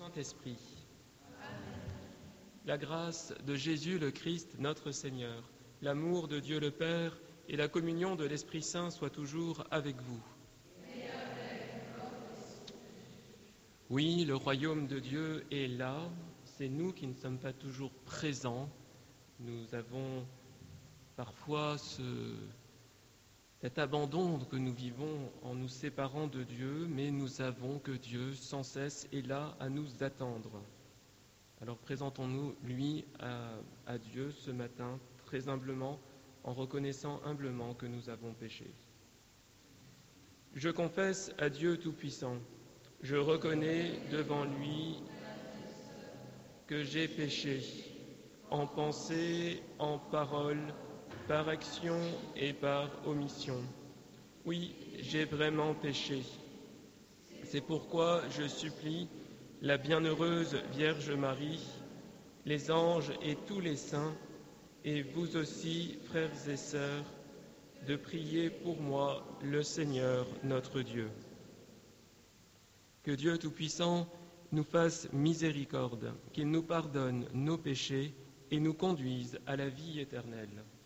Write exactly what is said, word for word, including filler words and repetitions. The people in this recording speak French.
Saint-Esprit. La grâce de Jésus le Christ, notre Seigneur, l'amour de Dieu le Père et la communion de l'Esprit Saint soient toujours avec vous. Oui, le royaume de Dieu est là, c'est nous qui ne sommes pas toujours présents. Nous avons parfois ce, cet abandon que nous vivons en nous séparant de Dieu, mais nous savons que Dieu sans cesse est là à nous attendre. Alors présentons-nous lui à, à Dieu ce matin, très humblement, en reconnaissant humblement que nous avons péché. Je confesse à Dieu Tout-Puissant, je reconnais devant lui que j'ai péché, en pensée, en parole, par action et par omission. Oui, j'ai vraiment péché. C'est pourquoi je supplie la bienheureuse Vierge Marie, les anges et tous les saints, et vous aussi, frères et sœurs, de prier pour moi le Seigneur notre Dieu. Que Dieu Tout-Puissant nous fasse miséricorde, qu'il nous pardonne nos péchés et nous conduise à la vie éternelle.